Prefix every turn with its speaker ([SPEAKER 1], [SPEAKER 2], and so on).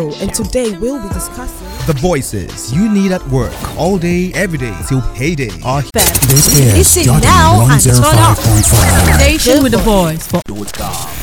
[SPEAKER 1] And today we'll be discussing
[SPEAKER 2] The voices you need at work all day, every day till payday are here.
[SPEAKER 3] This is
[SPEAKER 1] Listen
[SPEAKER 3] Jordan
[SPEAKER 1] now and turn up.
[SPEAKER 3] 105.5.
[SPEAKER 4] Station with a voice for